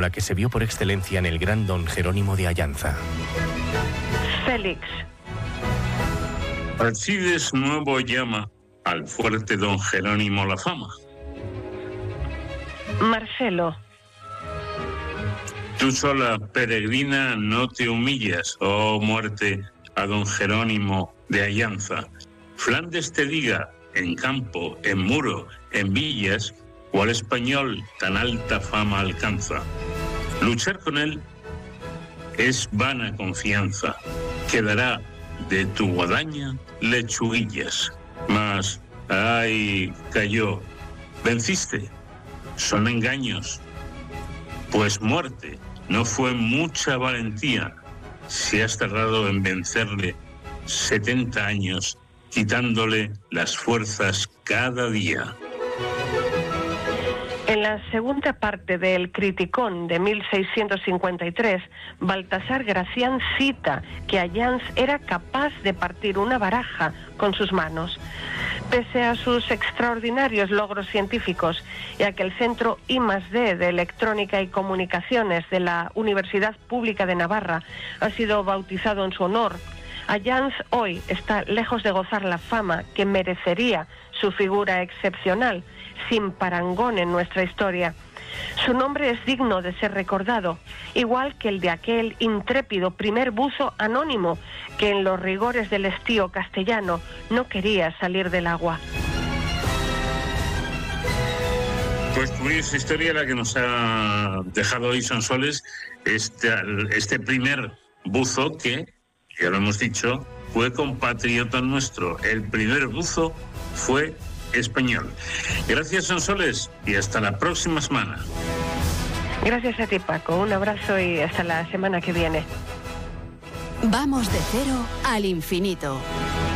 la que se vio por excelencia en el gran don Jerónimo de Allanza. Félix. Alcides nuevo llama al fuerte don Jerónimo la fama. Marcelo. Tú sola, peregrina, no te humillas, oh muerte, a don Jerónimo de Allanza. Flandes te diga, en campo, en muro, en villas, cuál español tan alta fama alcanza. Luchar con él es vana confianza, quedará de tu guadaña lechuguillas. Mas, ay, cayó, venciste, son engaños, pues muerte no fue mucha valentía si has tardado en vencerle 70 años, quitándole las fuerzas cada día. En la segunda parte del Criticón de 1653, Baltasar Gracián cita que Allanz era capaz de partir una baraja con sus manos. Pese a sus extraordinarios logros científicos y a que el Centro I+D de Electrónica y Comunicaciones de la Universidad Pública de Navarra ha sido bautizado en su honor, Allanz hoy está lejos de gozar la fama que merecería su figura excepcional, sin parangón en nuestra historia. Su nombre es digno de ser recordado, igual que el de aquel intrépido primer buzo anónimo que en los rigores del estío castellano no quería salir del agua. Pues curiosa historia la que nos ha dejado hoy Sonsoles, este primer buzo que, ya lo hemos dicho, fue compatriota nuestro. El primer buzo fue español. Gracias, Sonsoles, y hasta la próxima semana. Gracias a ti, Paco. Un abrazo y hasta la semana que viene. Vamos de cero al infinito.